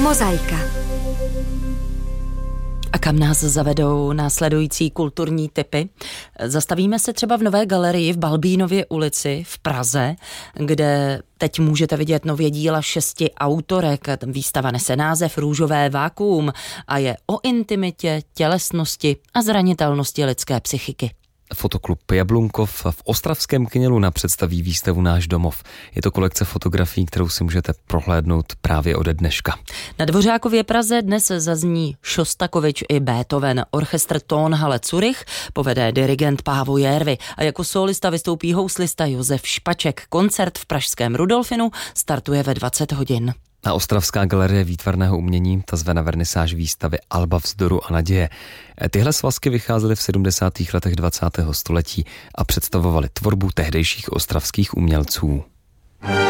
Mozaika. A kam nás zavedou následující kulturní tipy? Zastavíme se třeba v nové galerii v Balbínově ulici v Praze, kde teď můžete vidět nově díla 6 autorek. Výstava nese název Růžové vákuum a je o intimitě, tělesnosti a zranitelnosti lidské psychiky. Fotoklub Jablunkov v ostravském Knělu představí výstavu Náš domov. Je to kolekce fotografií, kterou si můžete prohlédnout právě ode dneška. Na Dvořákově Praze dnes zazní Šostakovič i Beethoven. Orchestr Tonhalle Zurich povede dirigent Pávo Järvi a jako solista vystoupí houslista Josef Špaček. Koncert v pražském Rudolfinu startuje ve 20 hodin. A Ostravská galerie výtvarného umění ta zve na vernisáž výstavy Alba vzdoru a naděje. Tyhle svazky vycházely v 70. letech 20. století a představovaly tvorbu tehdejších ostravských umělců.